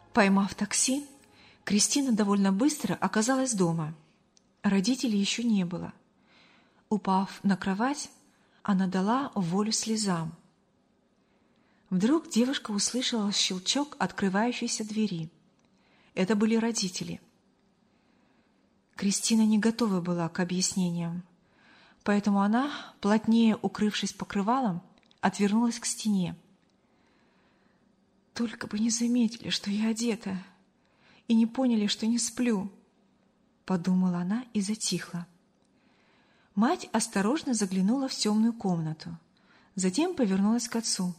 Поймав такси, Кристина довольно быстро оказалась дома. Родителей еще не было. Упав на кровать, она дала волю слезам. Вдруг девушка услышала щелчок открывающейся двери. Это были родители. Кристина не готова была к объяснениям, поэтому она, плотнее укрывшись покрывалом, отвернулась к стене. «Только бы не заметили, что я одета, и не поняли, что не сплю», — подумала она и затихла. Мать осторожно заглянула в темную комнату, затем повернулась к отцу.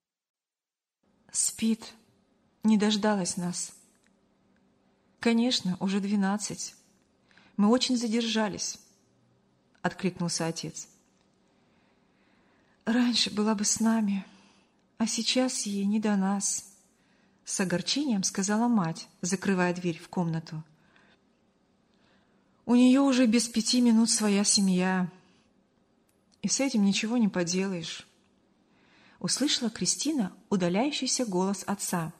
«Спит, не дождалась нас». «Конечно, уже 12. Мы очень задержались», — откликнулся отец. «Раньше была бы с нами, а сейчас ей не до нас», — с огорчением сказала мать, закрывая дверь в комнату. «У нее уже без 5 минут своя семья, и с этим ничего не поделаешь», — услышала Кристина удаляющийся голос отца.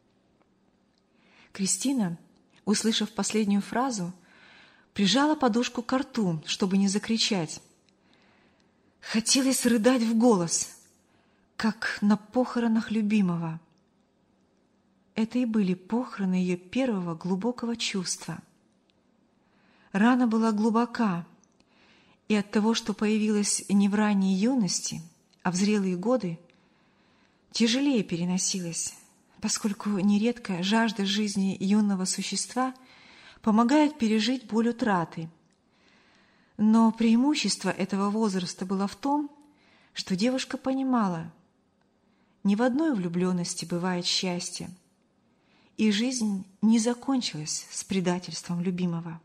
Кристина, услышав последнюю фразу, прижала подушку к рту, чтобы не закричать. Хотелось рыдать в голос, как на похоронах любимого. Это и были похороны ее первого глубокого чувства. Рана была глубока, и от того, что появилась не в ранней юности, а в зрелые годы, тяжелее переносилась, поскольку нередко жажда жизни юного существа помогает пережить боль утраты. Но преимущество этого возраста было в том, что девушка понимала, ни в одной влюбленности бывает счастье, и жизнь не закончилась с предательством любимого.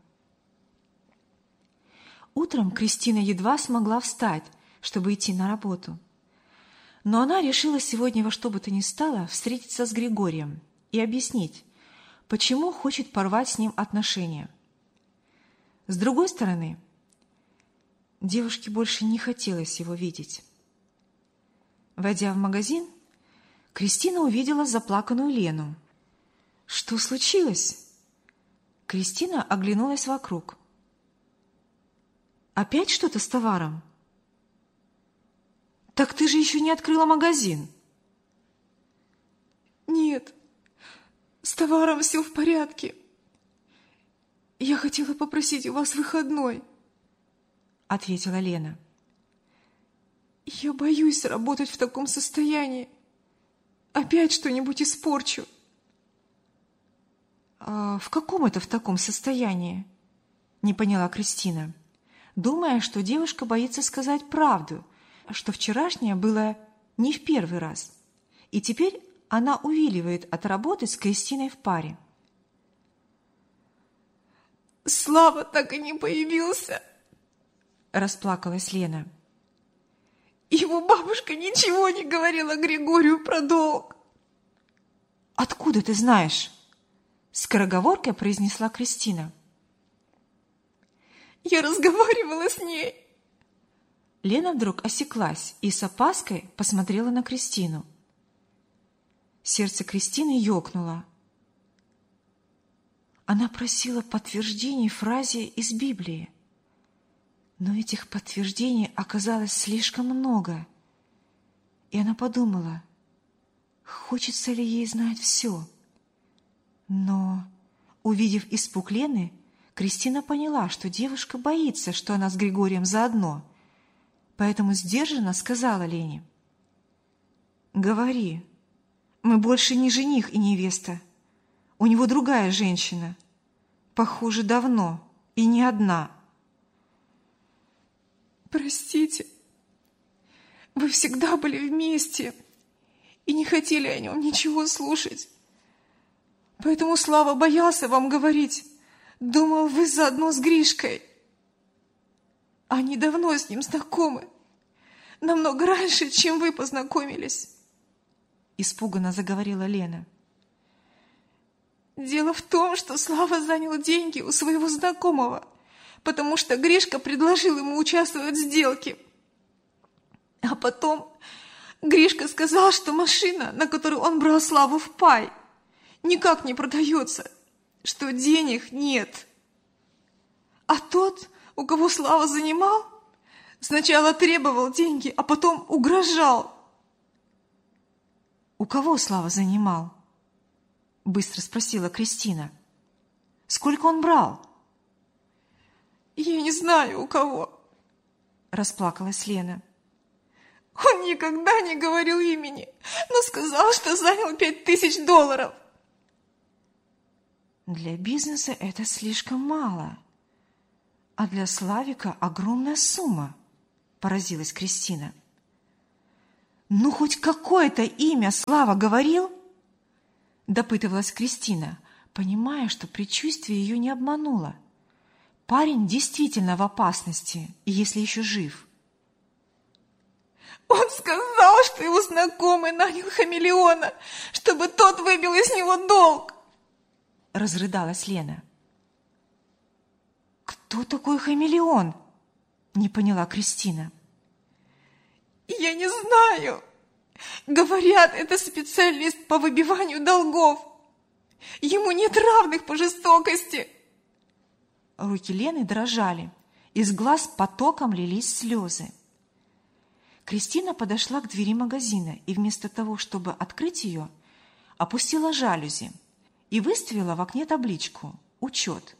Утром Кристина едва смогла встать, чтобы идти на работу. Но она решила сегодня во что бы то ни стало встретиться с Григорием и объяснить, почему хочет порвать с ним отношения. С другой стороны, девушке больше не хотелось его видеть. Войдя в магазин, Кристина увидела заплаканную Лену. «Что случилось?» Кристина оглянулась вокруг. «Опять что-то с товаром?» «Так ты же еще не открыла магазин!» «Нет, с товаром все в порядке. Я хотела попросить у вас выходной», — ответила Лена. «Я боюсь работать в таком состоянии. Опять что-нибудь испорчу». «А в каком это в таком состоянии?» — не поняла Кристина, думая, что девушка боится сказать правду, что вчерашнее было не в первый раз, и теперь она увиливает от работы с Кристиной в паре. «Слава так и не появился», — расплакалась Лена. «Его бабушка ничего не говорила Григорию про долг». «Откуда ты знаешь?» — скороговоркой произнесла Кристина. «Я разговаривала с ней». Лена вдруг осеклась и с опаской посмотрела на Кристину. Сердце Кристины ёкнуло. Она просила подтверждений фразе из Библии, но этих подтверждений оказалось слишком много, и она подумала, хочется ли ей знать все. Но, увидев испуг Лены, Кристина поняла, что девушка боится, что она с Григорием заодно, поэтому сдержанно сказала Лене: «Говори, мы больше не жених и невеста. У него другая женщина. Похоже, давно, и не одна». «Простите, вы всегда были вместе и не хотели о нем ничего слушать. Поэтому Слава боялся вам говорить. Думал, вы заодно с Гришкой. Они давно с ним знакомы. Намного раньше, чем вы познакомились», — испуганно заговорила Лена. «Дело в том, что Слава занял деньги у своего знакомого, потому что Гришка предложил ему участвовать в сделке. А потом Гришка сказал, что машина, на которую он брал Славу в пай, никак не продается, что денег нет. А тот, у кого Слава занимал, сначала требовал деньги, а потом угрожал. «У кого Слава занимал?» – быстро спросила Кристина. «Сколько он брал?» «Я не знаю, у кого», – расплакалась Лена. «Он никогда не говорил имени, но сказал, что занял $5000. «Для бизнеса это слишком мало, а для Славика огромная сумма», – поразилась Кристина. «Ну, хоть какое-то имя Слава говорил?» – допытывалась Кристина, понимая, что предчувствие ее не обмануло. Парень действительно в опасности, если еще жив. Он сказал, что его знакомый нанял хамелеона, чтобы тот выбил из него долг. Разрыдалась Лена. «Кто такой хамелеон?» – не поняла Кристина. Я не знаю. Говорят, это специалист по выбиванию долгов. Ему нет равных по жестокости. Руки Лены дрожали, из глаз потоком лились слезы. Кристина подошла к двери магазина и вместо того, чтобы открыть ее, опустила жалюзи и выставила в окне табличку «Учет».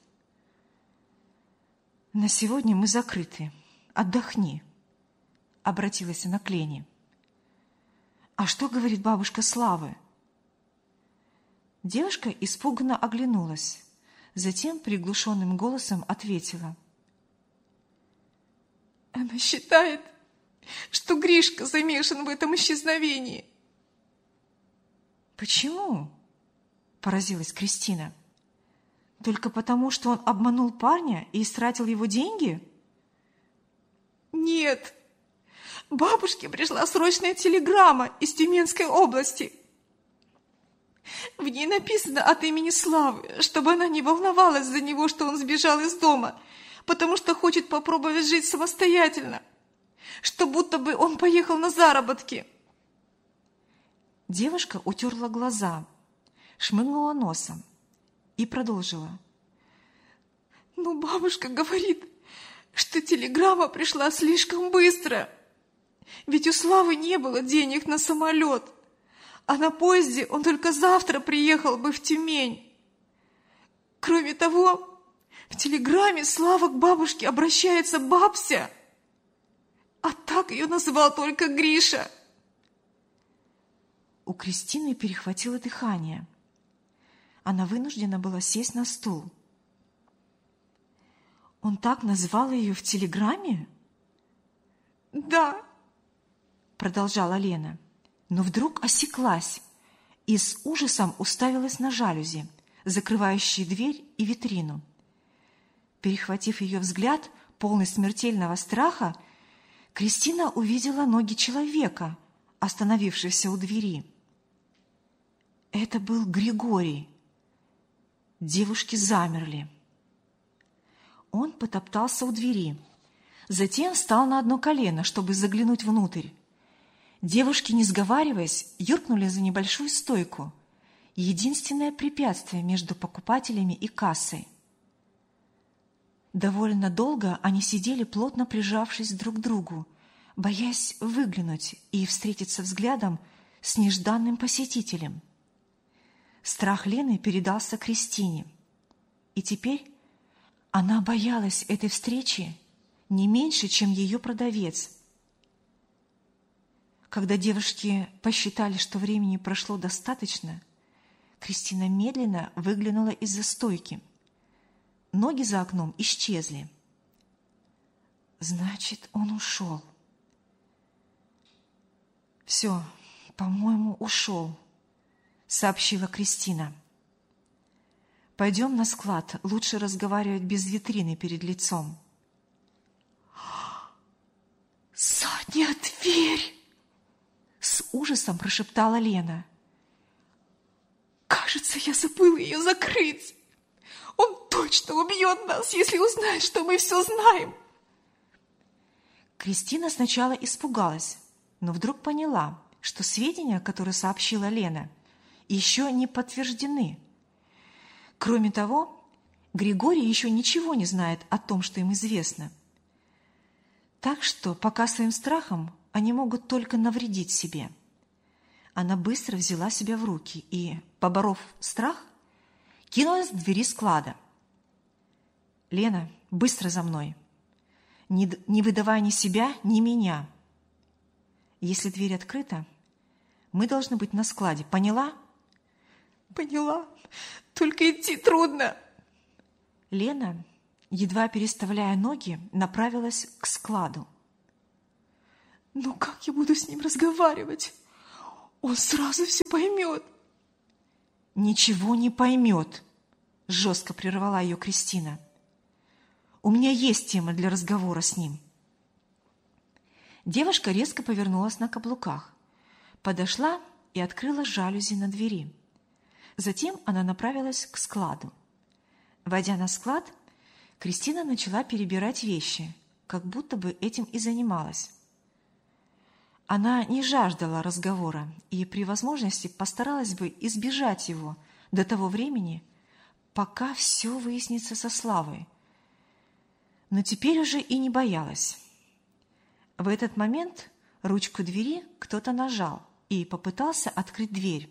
«На сегодня мы закрыты. Отдохни», — обратилась она к Лене. «А что говорит бабушка Славы?» Девушка испуганно оглянулась, затем приглушенным голосом ответила. Она считает, что Гришка замешан в этом исчезновении. «Почему?» – поразилась Кристина. «Только потому, что он обманул парня и истратил его деньги?» Нет. Бабушке пришла срочная телеграмма из Тюменской области. В ней написано от имени Славы, чтобы она не волновалась за него, что он сбежал из дома, потому что хочет попробовать жить самостоятельно, что будто бы он поехал на заработки. Девушка утерла глаза, шмыгнула носом и продолжила. Но бабушка говорит, что телеграмма пришла слишком быстро, ведь у Славы не было денег на самолет, а на поезде он только завтра приехал бы в Тюмень. Кроме того, в телеграмме Слава к бабушке обращается бабся, а так ее называл только Гриша. У Кристины перехватило дыхание. Она вынуждена была сесть на стул. «Он так назвал ее в телеграмме?» «Да», — продолжала Лена, но вдруг осеклась и с ужасом уставилась на жалюзи, закрывающие дверь и витрину. Перехватив ее взгляд, полный смертельного страха, Кристина увидела ноги человека, остановившегося у двери. Это был Григорий. Девушки замерли. Он потоптался у двери, затем встал на одно колено, чтобы заглянуть внутрь. Девушки, не сговариваясь, юркнули за небольшую стойку, единственное препятствие между покупателями и кассой. Довольно долго они сидели, плотно прижавшись друг к другу, боясь выглянуть и встретиться взглядом с нежданным посетителем. Страх Лены передался Кристине, и теперь она боялась этой встречи не меньше, чем ее продавец. Когда девушки посчитали, что времени прошло достаточно, Кристина медленно выглянула из-за стойки. Ноги за окном исчезли. Значит, он ушел. «Все, по-моему, ушел», — сообщила Кристина. «Пойдем на склад, лучше разговаривать без витрины перед лицом». «Задняя дверь!» — с ужасом прошептала Лена. «Кажется, я забыла ее закрыть. Он точно убьет нас, если узнает, что мы все знаем». Кристина сначала испугалась, но вдруг поняла, что сведения, которые сообщила Лена, еще не подтверждены. Кроме того, Григорий еще ничего не знает о том, что им известно. Так что пока своим страхом они могут только навредить себе. Она быстро взяла себя в руки и, поборов страх, кинулась к двери склада. «Лена, быстро за мной! Не выдавай ни себя, ни меня. Если дверь открыта, мы должны быть на складе. Поняла?» Поняла. Только идти трудно. Лена, едва переставляя ноги, направилась к складу. Ну как я буду с ним разговаривать? Он сразу все поймет. «Ничего не поймет», – жестко прервала ее Кристина. «У меня есть тема для разговора с ним». Девушка резко повернулась на каблуках, подошла и открыла жалюзи на двери. Затем она направилась к складу. Войдя на склад, Кристина начала перебирать вещи, как будто бы этим и занималась. Она не жаждала разговора и при возможности постаралась бы избежать его до того времени, пока все выяснится со Славой. Но теперь уже и не боялась. В этот момент ручку двери кто-то нажал и попытался открыть дверь.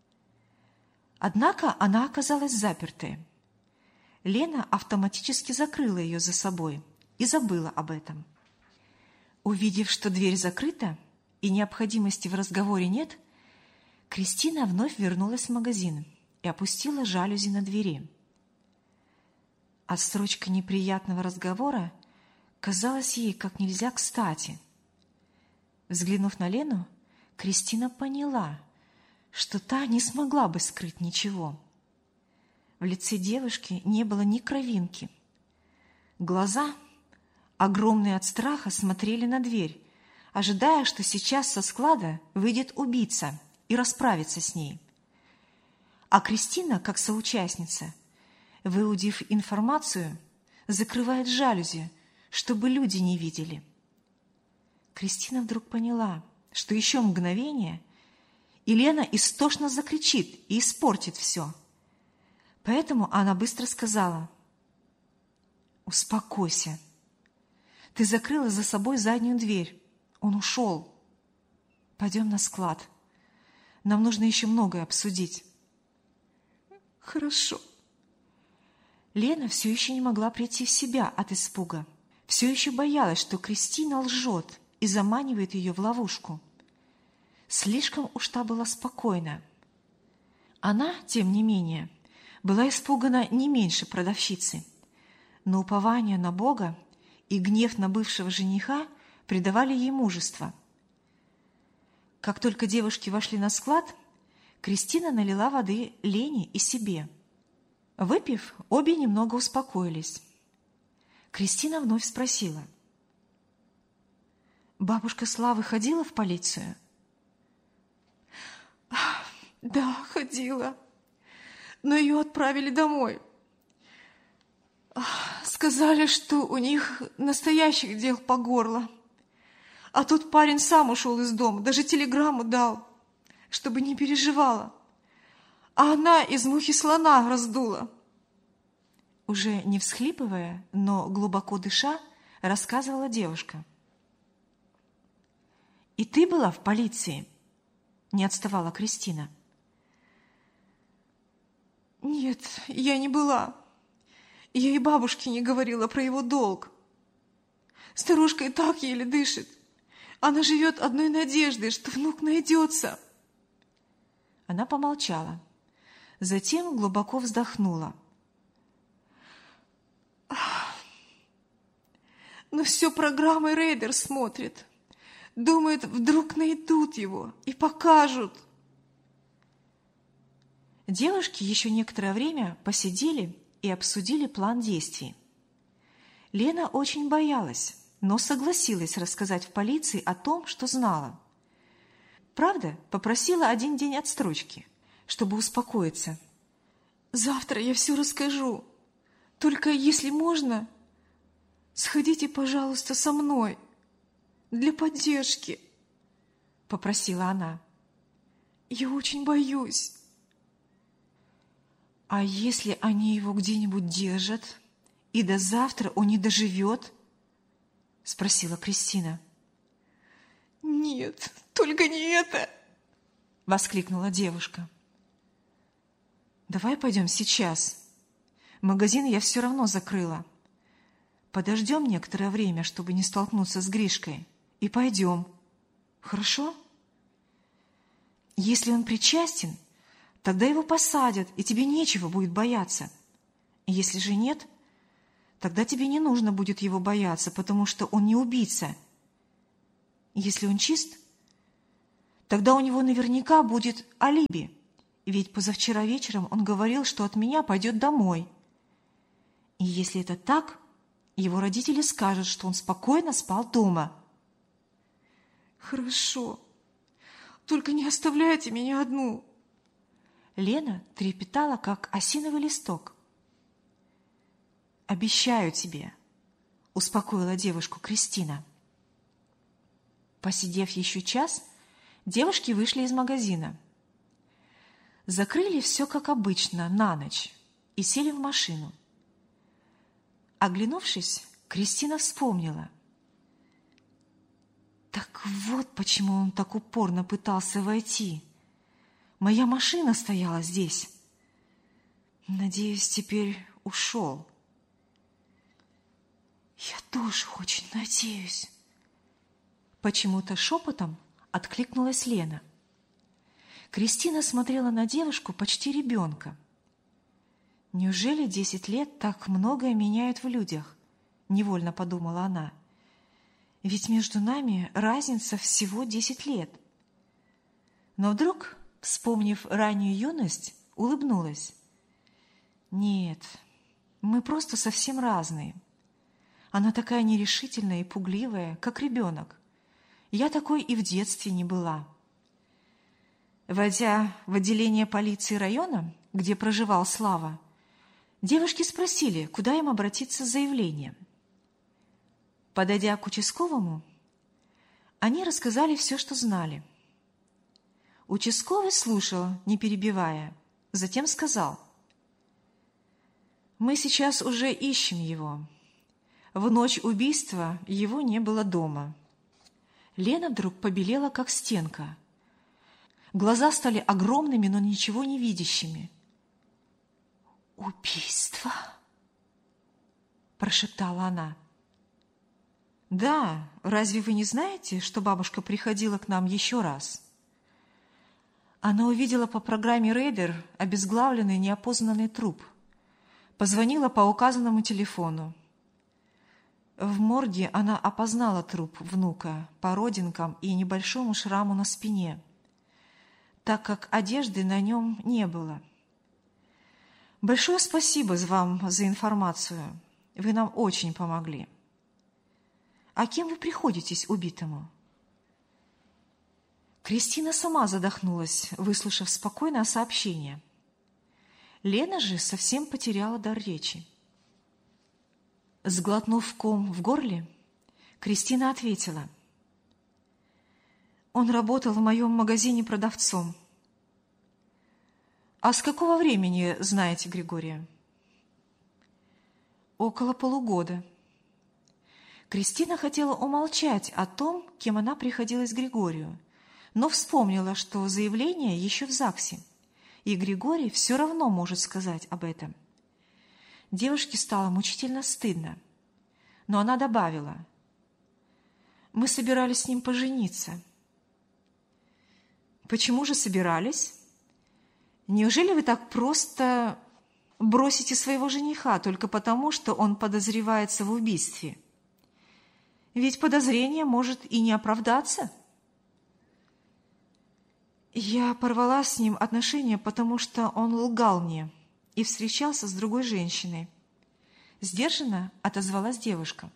Однако она оказалась запертой. Лена автоматически закрыла ее за собой и забыла об этом. Увидев, что дверь закрыта и необходимости в разговоре нет, Кристина вновь вернулась в магазин и опустила жалюзи на двери. Отсрочка неприятного разговора казалась ей как нельзя кстати. Взглянув на Лену, Кристина поняла, что та не смогла бы скрыть ничего. В лице девушки не было ни кровинки. Глаза, огромные от страха, смотрели на дверь, ожидая, что сейчас со склада выйдет убийца и расправится с ней. А Кристина, как соучастница, выудив информацию, закрывает жалюзи, чтобы люди не видели. Кристина вдруг поняла, что еще мгновение, и Лена истошно закричит и испортит все. Поэтому она быстро сказала: «Успокойся. Ты закрыла за собой заднюю дверь. Он ушел. Пойдем на склад. Нам нужно еще многое обсудить». Хорошо. Лена все еще не могла прийти в себя от испуга. Все еще боялась, что Кристина лжет и заманивает ее в ловушку. Слишком уж та была спокойна. Она, тем не менее, была испугана не меньше продавщицы, но упование на Бога и гнев на бывшего жениха придавали ей мужество. Как только девушки вошли на склад, Кристина налила воды Лене и себе. Выпив, обе немного успокоились. Кристина вновь спросила: «Бабушка Славы ходила в полицию?» Да, ходила. Но ее отправили домой. Сказали, что у них настоящих дел по горло. А тут парень сам ушел из дома, даже телеграмму дал, чтобы не переживала. А она из мухи слона раздула. Уже не всхлипывая, но глубоко дыша, рассказывала девушка. «И ты была в полиции?» – не отставала Кристина. Нет, я не была. Я и бабушке не говорила про его долг. Старушка и так еле дышит. Она живет одной надеждой, что внук найдется. Она помолчала, затем глубоко вздохнула. Но все программой Рейдер смотрит. Думает, вдруг найдут его и покажут. Девушки еще некоторое время посидели и обсудили план действий. Лена очень боялась, но согласилась рассказать в полиции о том, что знала. Правда, попросила 1 день отсрочки, чтобы успокоиться. Завтра я все расскажу. Только если можно, сходите, пожалуйста, со мной. Для поддержки, — попросила она. Я очень боюсь. А если они его где-нибудь держат, и до завтра он не доживет? Спросила Кристина. Нет, только не это! Воскликнула девушка. Давай пойдем сейчас. Магазин я все равно закрыла. Подождем некоторое время, чтобы не столкнуться с Гришкой, и пойдем. Хорошо? Если он причастен, тогда его посадят, и тебе нечего будет бояться. Если же нет, тогда тебе не нужно будет его бояться, потому что он не убийца. Если он чист, тогда у него наверняка будет алиби, ведь позавчера вечером он говорил, что от меня пойдет домой. И если это так, его родители скажут, что он спокойно спал дома. Хорошо, только не оставляйте меня одну. Лена трепетала, как осиновый листок. «Обещаю тебе», — успокоила девушку Кристина. Посидев еще час, девушки вышли из магазина. Закрыли все, как обычно, на ночь и сели в машину. Оглянувшись, Кристина вспомнила. Так вот почему он так упорно пытался войти. Моя машина стояла здесь. Надеюсь, теперь ушел. Я тоже очень надеюсь. Почему-то шепотом откликнулась Лена. Кристина смотрела на девушку почти ребенка. Неужели 10 лет так многое меняют в людях? Невольно подумала она. Ведь между нами разница всего 10 лет. Но вдруг, вспомнив раннюю юность, улыбнулась. Нет, мы просто совсем разные. Она такая нерешительная и пугливая, как ребенок. Я такой и в детстве не была. Войдя в отделение полиции района, где проживал Слава, девушки спросили, куда им обратиться с заявлением. Подойдя к участковому, они рассказали все, что знали. Участковый слушал, не перебивая, затем сказал: «Мы сейчас уже ищем его. В ночь убийства его не было дома». Лена вдруг побелела, как стенка. Глаза стали огромными, но ничего не видящими. «Убийство?» – прошептала она. «Да, разве вы не знаете, что бабушка приходила к нам еще раз?» Она увидела по программе «Рейдер» обезглавленный неопознанный труп. Позвонила по указанному телефону. В морге она опознала труп внука по родинкам и небольшому шраму на спине, так как одежды на нем не было. Большое спасибо вам за информацию. Вы нам очень помогли. А кем вы приходитесь убитому? Кристина сама задохнулась, выслушав спокойное сообщение. Лена же совсем потеряла дар речи. Сглотнув ком в горле, Кристина ответила: «Он работал в моем магазине продавцом». «А с какого времени знаете Григория?» «Около полугода». Кристина хотела умолчать о том, кем она приходилась Григорию, но вспомнила, что заявление еще в ЗАГСе, и Григорий все равно может сказать об этом. Девушке стало мучительно стыдно, но она добавила: «Мы собирались с ним пожениться». «Почему же собирались? Неужели вы так просто бросите своего жениха только потому, что он подозревается в убийстве? Ведь подозрение может и не оправдаться». «Я порвала с ним отношения, потому что он лгал мне и встречался с другой женщиной», — сдержанно отозвалась девушка.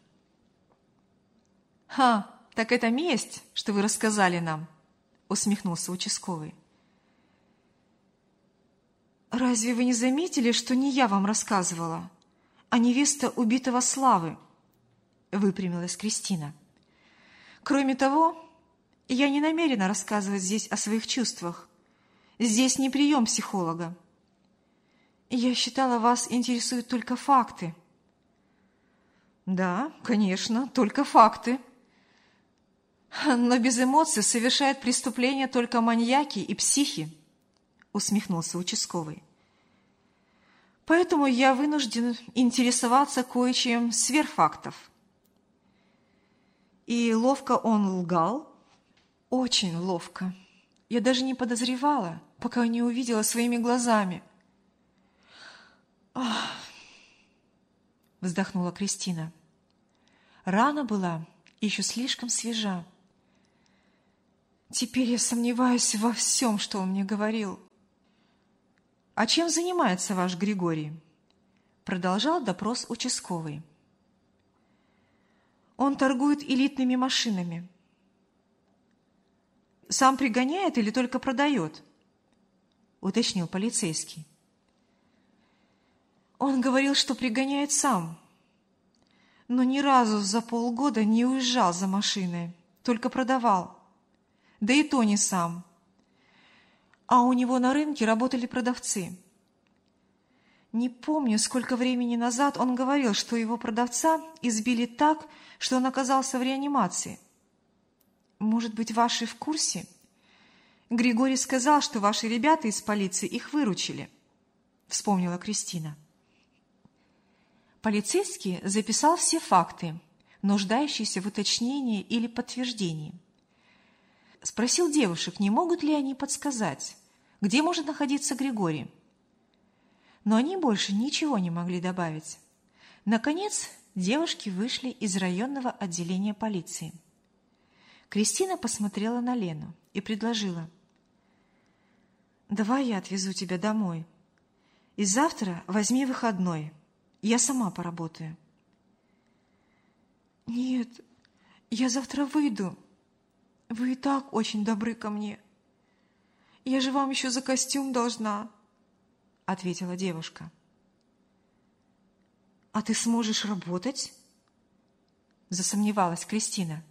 «Ха, так это месть, что вы рассказали нам», — усмехнулся участковый. «Разве вы не заметили, что не я вам рассказывала, а невеста убитого Славы?» — выпрямилась Кристина. «Кроме того, я не намерена рассказывать здесь о своих чувствах. Здесь не прием психолога. Я считала, вас интересуют только факты. Да, конечно, только факты. Но без эмоций совершают преступления только маньяки и психи, усмехнулся участковый. Поэтому я вынужден интересоваться кое-чем сверх фактов. И ловко он лгал? Очень ловко. Я даже не подозревала, пока не увидела своими глазами. «Ах!» – вздохнула Кристина. Рана была еще слишком свежа. Теперь я сомневаюсь во всем, что он мне говорил. «А чем занимается ваш Григорий?» – продолжал допрос участковый. «Он торгует элитными машинами». «Сам пригоняет или только продает?» – уточнил полицейский. Он говорил, что пригоняет сам, но ни разу за полгода не уезжал за машиной, только продавал. Да и то не сам. А у него на рынке работали продавцы. Не помню, сколько времени назад он говорил, что его продавца избили так, что он оказался в реанимации. Может быть, ваши в курсе? Григорий сказал, что ваши ребята из полиции их выручили, вспомнила Кристина. Полицейский записал все факты, нуждающиеся в уточнении или подтверждении. Спросил девушек, не могут ли они подсказать, где может находиться Григорий. Но они больше ничего не могли добавить. Наконец, девушки вышли из районного отделения полиции. Кристина посмотрела на Лену и предложила: «Давай я отвезу тебя домой. И завтра возьми выходной. Я сама поработаю». «Нет, я завтра выйду. Вы и так очень добры ко мне. Я же вам еще за костюм должна», — ответила девушка. «А ты сможешь работать?» — засомневалась Кристина.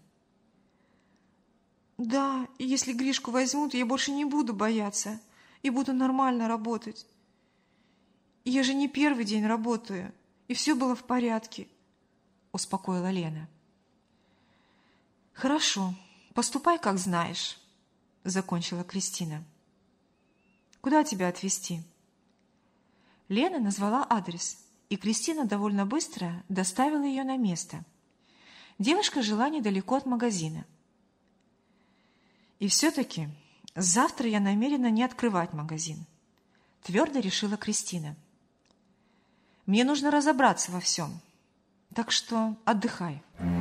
«Да, если Гришку возьмут, я больше не буду бояться и буду нормально работать. Я же не первый день работаю, и все было в порядке», — успокоила Лена. «Хорошо, поступай, как знаешь», — закончила Кристина. «Куда тебя отвезти?» Лена назвала адрес, и Кристина довольно быстро доставила ее на место. Девушка жила недалеко от магазина. «И все-таки завтра я намерена не открывать магазин», — твердо решила Кристина. «Мне нужно разобраться во всем, так что отдыхай».